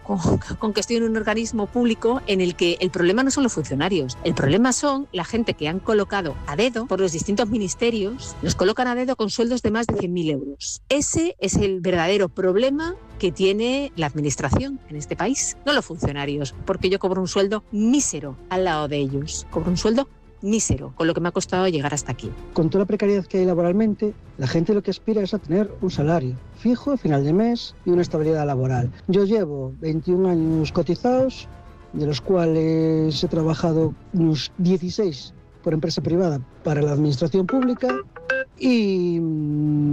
con que estoy en un organismo público en el que el problema no son los funcionarios, el problema son la gente que han colocado a dedo por los distintos ministerios, los colocan a dedo con sueldos de más de 100.000 euros. Ese es el verdadero problema que tiene la administración en este país, no los funcionarios, porque yo cobro un sueldo mísero al lado de ellos, cobro un sueldo mísero, con lo que me ha costado llegar hasta aquí. Con toda la precariedad que hay laboralmente, la gente lo que aspira es a tener un salario fijo a final de mes y una estabilidad laboral. Yo llevo 21 años cotizados, de los cuales he trabajado unos 16 por empresa privada para la administración pública y